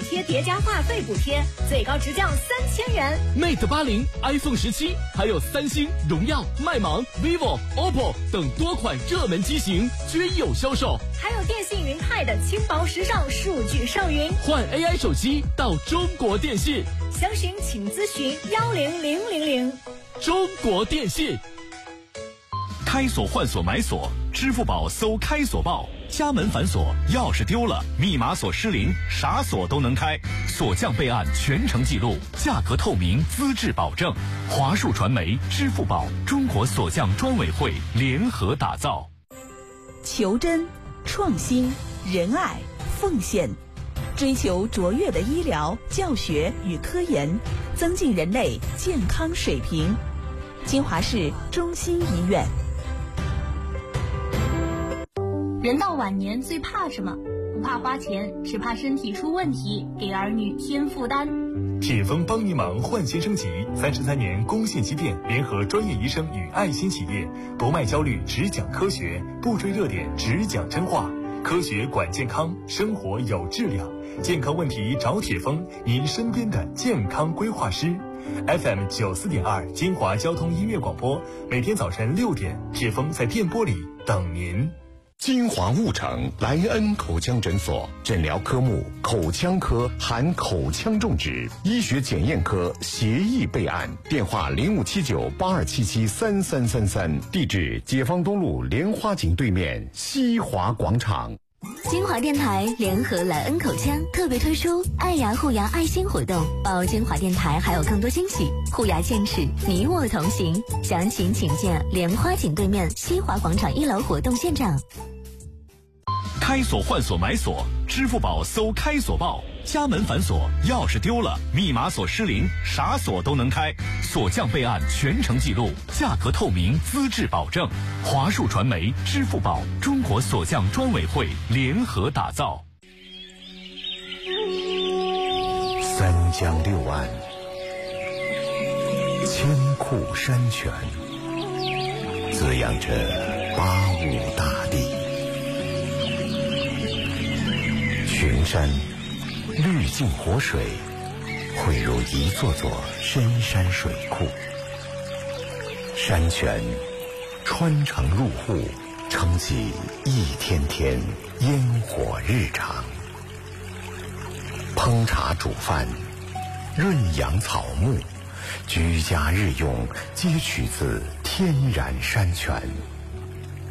贴叠加话费补贴，最高直降3000元。 Mate 80、iPhone 17，还有三星、荣耀、麦芒、vivo、OPPO 等多款热门机型均有销售。 还有电信云派的轻薄时尚数据上云， 换 AI 手机到中国电信， 详询请咨询10000。 中国电信。 开锁换锁买锁，支付宝搜开锁报，家门反锁，钥匙丢了，密码锁失灵，啥锁都能开。锁匠备案全程记录，价格透明，资质保证。华数传媒、支付宝、中国锁匠专委会联合打造。 求真、创新、仁爱、奉献，追求卓越的医疗、教学与科研，增进人类健康水平。金华市中心医院。 人到晚年最怕什么？不怕花钱，只怕身体出问题，给儿女添负担。 铁峰帮您忙焕新升级，33年攻信积淀，联合专业医生与爱心企业，不卖焦虑，只讲科学，不追热点，只讲真话。科学管健康，生活有质量，健康问题找铁峰，您身边的健康规划师。FM 94.2金华交通音乐广播，每天早晨6点，铁峰在电波里等您。 金华雾城莱恩口腔诊所，诊疗科目口腔科含口腔种植，医学检验科协议备案，电话057982773333，地址解放东路莲花井对面西华广场。 金华电台联合莱恩口腔特别推出爱牙护牙爱心活动，报金华电台还有更多惊喜，护牙健齿，你我同行。详情请见莲花井对面西华广场1楼活动现场。 开锁换锁买锁，支付宝搜开锁报，家门反锁，钥匙丢了，密码锁失灵，啥锁都能开。锁匠备案全程记录，价格透明，资质保证。华数传媒、支付宝、中国锁匠专委会联合打造。 三江六岸，千库山泉，滋养着八五大地。群山绿净活水汇入一座座深山水库，山泉穿城入户，撑起一天天烟火日常。烹茶煮饭，润养草木，居家日用皆取自天然山泉。